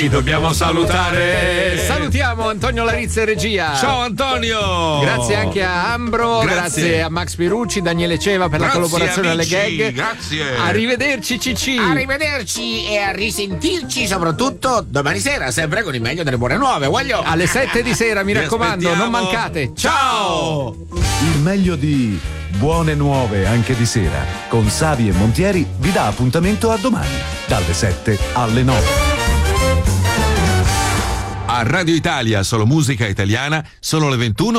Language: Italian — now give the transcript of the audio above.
ci dobbiamo salutare. Salutiamo Antonio Larizza in regia. Ciao Antonio. Grazie anche a Ambro, grazie a Max Pirucci, Daniele Ceva per la collaborazione amici, alle gag. Grazie. Arrivederci Cicci. Arrivederci e a risentirci soprattutto domani sera, sempre con il meglio delle buone nuove. Voglio Alle 7 di sera, mi Vi raccomando, aspettiamo. non mancate. Ciao. Il meglio di Buone Nuove anche di sera con Savi e Montieri vi dà appuntamento a domani dalle 7 alle 9. A Radio Italia, solo musica italiana, sono le 21.